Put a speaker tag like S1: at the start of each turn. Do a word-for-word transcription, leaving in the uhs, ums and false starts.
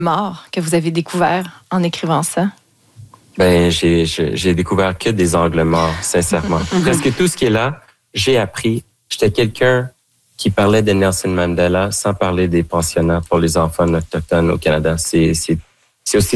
S1: mort que vous avez découvert en écrivant ça?
S2: Ben, j'ai, j'ai, j'ai découvert que des angles morts, sincèrement. Presque tout ce qui est là, j'ai appris. J'étais quelqu'un qui parlait de Nelson Mandela sans parler des pensionnats pour les enfants autochtones au Canada. C'est, c'est, c'est aussi